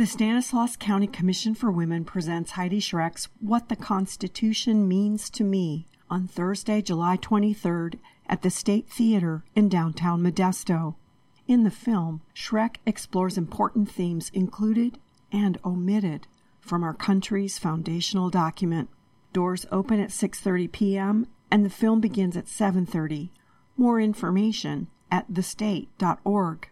The Stanislaus County Commission for Women presents Heidi Schreck's What the Constitution Means to Me on Thursday, July 23rd at the State Theater in downtown Modesto. In the film, Schreck explores important themes included and omitted from our country's foundational document. Doors open at 6:30 p.m. and the film begins at 7:30. More information at thestate.org.